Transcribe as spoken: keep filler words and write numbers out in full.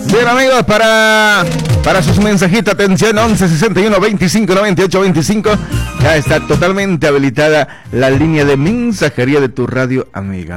Bien, amigos, para, para sus mensajitos, atención, once sesenta y uno veinticinco noventa y ocho veinticinco. Ya está totalmente habilitada la línea de mensajería de tu radio amiga.